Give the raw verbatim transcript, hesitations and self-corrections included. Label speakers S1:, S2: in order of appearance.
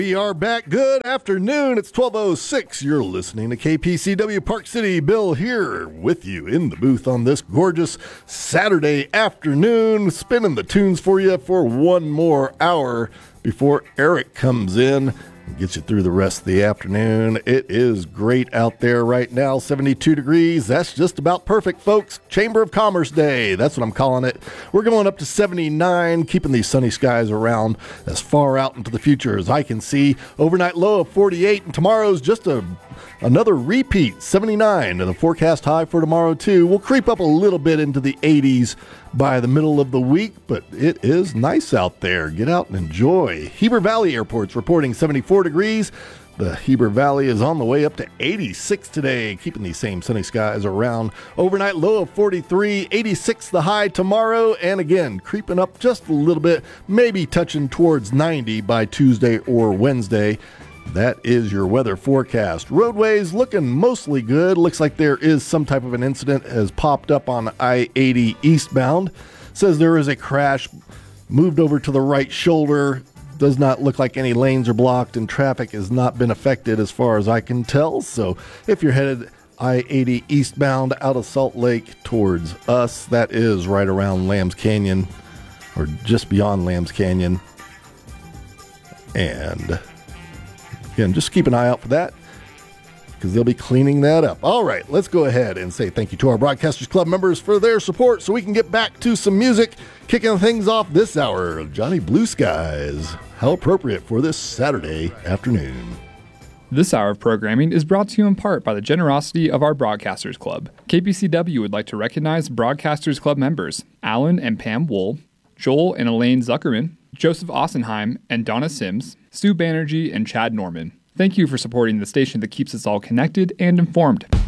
S1: We are back. Good afternoon. It's twelve oh six. You're listening to K P C W Park City. Bill here with you in the booth on this gorgeous Saturday afternoon, spinning the tunes for you for one more hour before Eric comes in and gets you through the rest of the afternoon. It is great out there right now, seventy-two degrees. That's just about perfect, folks. Chamber of Commerce Day. That's what I'm calling it. We're going up to seventy-nine, keeping these sunny skies around as far out into the future as I can see. Overnight low of forty-eight, and tomorrow's just a another repeat, seventy-nine, and the forecast high for tomorrow, too. We'll creep up a little bit into the eighties by the middle of the week, but it is nice out there. Get out and enjoy. Heber Valley Airport's reporting seventy-four degrees. The Heber Valley is on the way up to eighty-six today, keeping these same sunny skies around. Overnight low of forty-three, eighty-six the high tomorrow, and again, creeping up just a little bit, maybe touching towards ninety by Tuesday or Wednesday. That is your weather forecast. Roadways looking mostly good. Looks like there is some type of an incident has popped up on I eighty eastbound. Says there is a crash moved over to the right shoulder. Does not look like any lanes are blocked and traffic has not been affected as far as I can tell. So if you're headed I eighty eastbound out of Salt Lake towards us, that is right around Lambs Canyon or just beyond Lambs Canyon. And again, just keep an eye out for that because they'll be cleaning that up. All right, let's go ahead and say thank you to our Broadcasters Club members for their support so we can get back to some music. Kicking things off this hour, Johnny Blue Skies. How appropriate for this Saturday afternoon.
S2: This hour of programming is brought to you in part by the generosity of our Broadcasters Club. K P C W would like to recognize Broadcasters Club members Alan and Pam Wool, Joel and Elaine Zuckerman, Joseph Ossenheim and Donna Sims, Stu Banerjee and Chad Norman. Thank you for supporting the station that keeps us all connected and informed.